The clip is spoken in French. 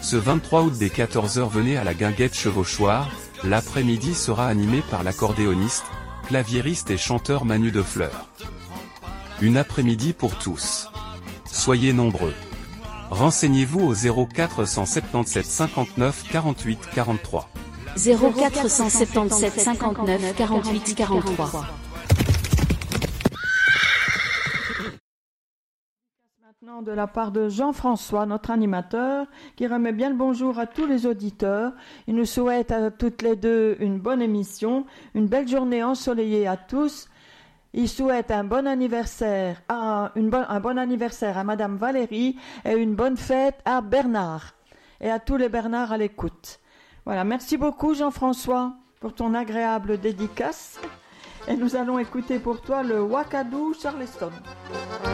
Ce 23 août dès 14 h, venez à la Guinguette Chevauchoir. L'après-midi sera animé par l'accordéoniste, claviériste et chanteur Manu Defleur. Une après-midi pour tous. Soyez nombreux. Renseignez-vous au 0477 59 48 43. 0477 59 48 43. Maintenant de la part de Jean-François, notre animateur, qui remet bien le bonjour à tous les auditeurs. Il nous souhaite à toutes les deux une bonne émission, une belle journée ensoleillée à tous. Il souhaite un bon anniversaire à Madame Valérie et une bonne fête à Bernard et à tous les Bernards à l'écoute. Voilà, merci beaucoup Jean-François pour ton agréable dédicace. Et nous allons écouter pour toi le Wakadou Charleston.